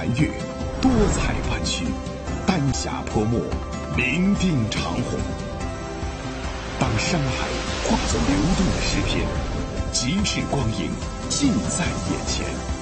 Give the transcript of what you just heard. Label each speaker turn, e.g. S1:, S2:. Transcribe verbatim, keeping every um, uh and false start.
S1: 南岳，多彩湾区，丹霞泼墨，明定长虹。当山海化作流动的诗篇，极致光影尽在眼前。